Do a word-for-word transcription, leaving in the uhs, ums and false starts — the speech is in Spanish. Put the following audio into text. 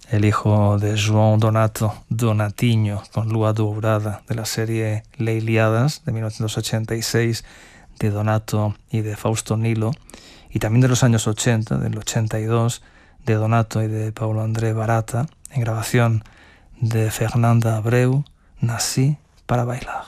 el hijo de João Donato Donatiño, con Lua Dourada, de la serie Leiliadas de mil novecientos ochenta y seis, de Donato y de Fausto Nilo, y también de los años ochenta, del ochenta y dos, de Donato y de Paulo André Barata, en grabación de Fernanda Abreu, Nací para bailar.